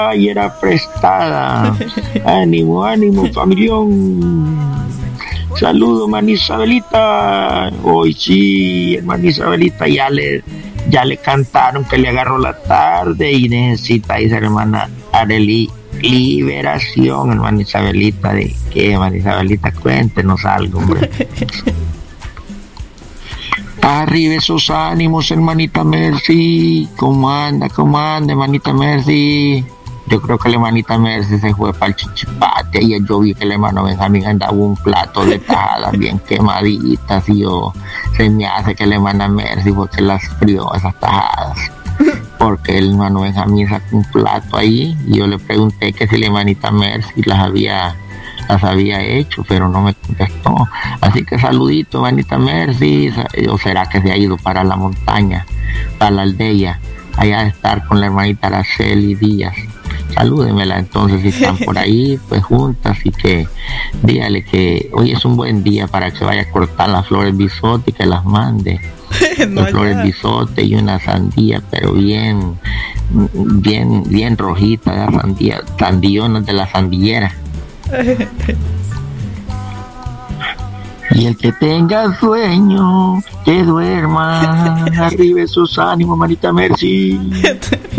y era prestada. Ánimo, ánimo, familión. Saludos, hermana Isabelita. Hoy sí, hermana Isabelita, ya le cantaron que le agarró la tarde y necesita, dice hermana Arely, liberación, hermana Isabelita. ¿De qué, hermana Isabelita? Cuéntenos algo, hombre. Arriba esos ánimos, hermanita Mercy. ¿Cómo anda, hermanita Mercy? Yo creo que la hermanita Mercy se fue para el Chichipate y yo vi que el hermano Benjamín andaba un plato de tajadas bien quemaditas y se me hace que la hermana Mercy fue que las frió esas tajadas, porque el hermano Benjamín sacó un plato ahí y yo le pregunté que si la hermanita Mercy las había hecho, pero no me contestó. Así que saludito, hermanita Mercy. ¿O será que se ha ido para la montaña, para la aldea, allá de estar con la hermanita Araceli Díaz? Salúdemela entonces si están por ahí, pues juntas, y que dígale que hoy es un buen día para que vaya a cortar las flores bisote y que las mande. No, las flores bisote y una sandía, pero bien rojita, la sandía, sandillonas de la sandillera. Y el que tenga sueño, que duerma. Arriba sus ánimos, manita Mercy.